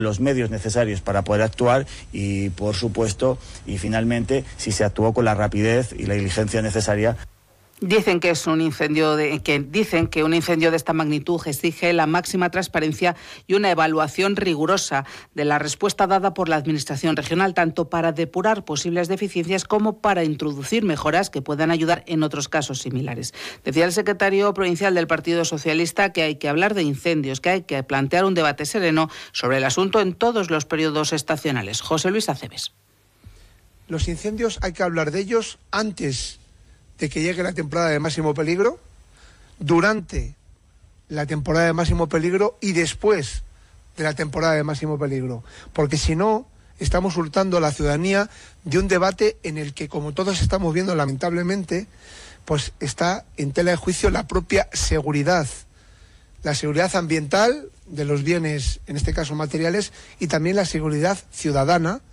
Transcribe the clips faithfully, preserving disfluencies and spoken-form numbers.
los medios necesarios para poder actuar y, por supuesto, y finalmente, si se actuó con la rapidez y la diligencia necesaria. Dicen que es un incendio de, que dicen que un incendio de esta magnitud exige la máxima transparencia y una evaluación rigurosa de la respuesta dada por la Administración regional, tanto para depurar posibles deficiencias como para introducir mejoras que puedan ayudar en otros casos similares. Decía el secretario provincial del Partido Socialista que hay que hablar de incendios, que hay que plantear un debate sereno sobre el asunto en todos los periodos estacionales. José Luis Aceves. Los incendios hay que hablar de ellos antes de que llegue la temporada de máximo peligro, durante la temporada de máximo peligro y después de la temporada de máximo peligro. Porque si no, estamos hurtando a la ciudadanía de un debate en el que, como todos estamos viendo lamentablemente, pues está en tela de juicio la propia seguridad. La seguridad ambiental de los bienes, en este caso materiales, y también la seguridad ciudadana.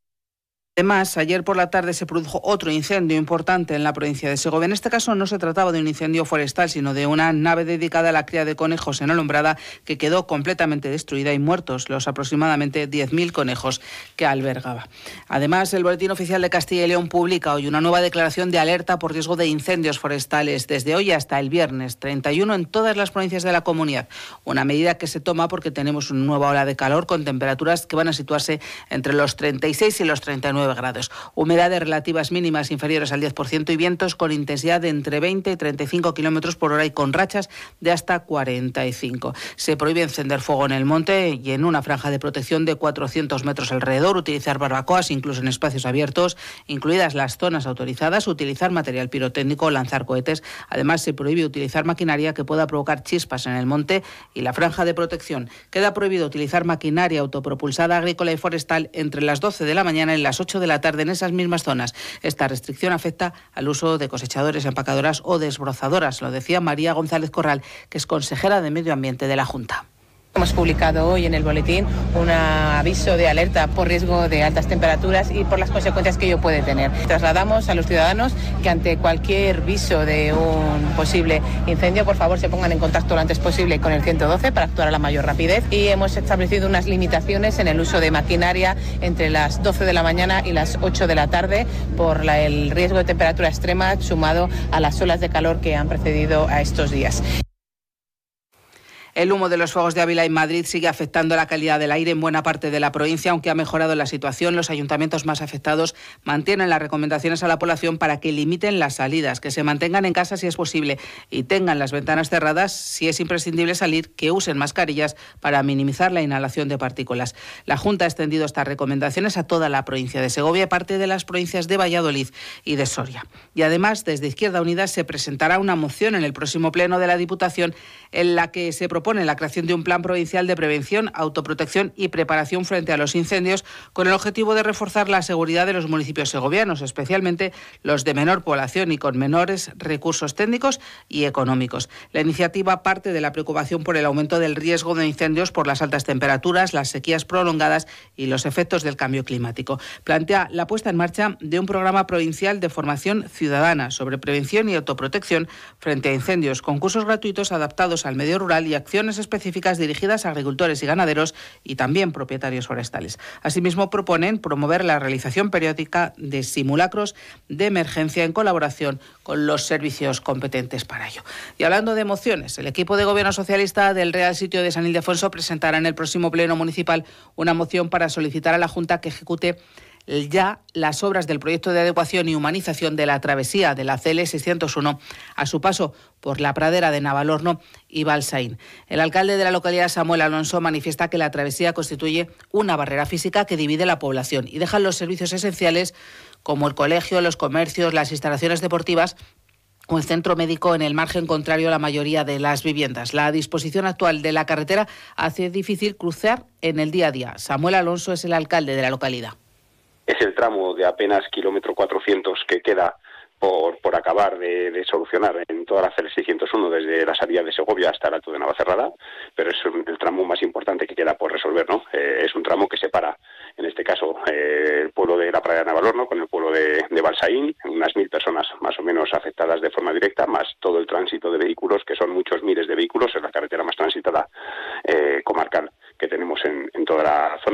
Además, ayer por la tarde se produjo otro incendio importante en la provincia de Segovia. En este caso no se trataba de un incendio forestal, sino de una nave dedicada a la cría de conejos en Alhombrada que quedó completamente destruida y muertos los aproximadamente diez mil conejos que albergaba. Además, el Boletín Oficial de Castilla y León publica hoy una nueva declaración de alerta por riesgo de incendios forestales desde hoy hasta el viernes treinta y uno en todas las provincias de la comunidad. Una medida que se toma porque tenemos una nueva ola de calor con temperaturas que van a situarse entre los treinta y seis y los treinta y nueve grados. Humedades relativas mínimas inferiores al diez por ciento y vientos con intensidad de entre veinte y treinta y cinco kilómetros por hora y con rachas de hasta cuarenta y cinco. Se prohíbe encender fuego en el monte y en una franja de protección de cuatrocientos metros alrededor, utilizar barbacoas incluso en espacios abiertos, incluidas las zonas autorizadas, utilizar material pirotécnico o lanzar cohetes. Además, se prohíbe utilizar maquinaria que pueda provocar chispas en el monte y la franja de protección. Queda prohibido utilizar maquinaria autopropulsada agrícola y forestal entre las doce de la mañana y las ocho de la tarde en esas mismas zonas. Esta restricción afecta al uso de cosechadores, empacadoras o desbrozadoras, lo decía María González Corral, que es consejera de Medio Ambiente de la Junta. Hemos publicado hoy en el boletín un aviso de alerta por riesgo de altas temperaturas y por las consecuencias que ello puede tener. Trasladamos a los ciudadanos que ante cualquier viso de un posible incendio, por favor, se pongan en contacto lo antes posible con el ciento doce para actuar a la mayor rapidez, y hemos establecido unas limitaciones en el uso de maquinaria entre las doce de la mañana y las ocho de la tarde por la, el riesgo de temperatura extrema sumado a las olas de calor que han precedido a estos días. El humo de los fuegos de Ávila y Madrid sigue afectando la calidad del aire en buena parte de la provincia, aunque ha mejorado la situación. Los ayuntamientos más afectados mantienen las recomendaciones a la población para que limiten las salidas, que se mantengan en casa si es posible y tengan las ventanas cerradas si es imprescindible salir, que usen mascarillas para minimizar la inhalación de partículas. La Junta ha extendido estas recomendaciones a toda la provincia de Segovia y parte de las provincias de Valladolid y de Soria. Y además, desde Izquierda Unida se presentará una moción en el próximo pleno de la Diputación en la que se propone propone la creación de un plan provincial de prevención, autoprotección y preparación frente a los incendios con el objetivo de reforzar la seguridad de los municipios segovianos, especialmente los de menor población y con menores recursos técnicos y económicos. La iniciativa parte de la preocupación por el aumento del riesgo de incendios por las altas temperaturas, las sequías prolongadas y los efectos del cambio climático. Plantea la puesta en marcha de un programa provincial de formación ciudadana sobre prevención y autoprotección frente a incendios, concursos gratuitos adaptados al medio rural y acciones específicas dirigidas a agricultores y ganaderos y también propietarios forestales. Asimismo, proponen promover la realización periódica de simulacros de emergencia en colaboración con los servicios competentes para ello. Y hablando de mociones, el equipo de Gobierno Socialista del Real Sitio de San Ildefonso presentará en el próximo Pleno Municipal una moción para solicitar a la Junta que ejecute ya las obras del proyecto de adecuación y humanización de la travesía de la C L seiscientos uno a su paso por la pradera de Navalorno y Balsaín. El alcalde de la localidad, Samuel Alonso, manifiesta que la travesía constituye una barrera física que divide la población y deja los servicios esenciales como el colegio, los comercios, las instalaciones deportivas o el centro médico en el margen contrario a la mayoría de las viviendas. La disposición actual de la carretera hace difícil cruzar en el día a día. Samuel Alonso es el alcalde de la localidad. Es el tramo de apenas kilómetro cuatrocientos que queda por, por acabar de, de solucionar en toda la C L seiscientos uno, desde la salida de Segovia hasta el Alto de Navacerrada, pero es el tramo más importante que queda por resolver, ¿no? Eh, es un tramo que separa, en este caso, eh, el pueblo de la Pradera de Navalorno con el pueblo de, de Balsaín, unas mil personas más o menos afectadas de forma directa, más todo el tránsito de vehículos, que son muchos miles de vehículos, es la carretera más transitada eh, comarcal que tenemos en, en toda toda la zona.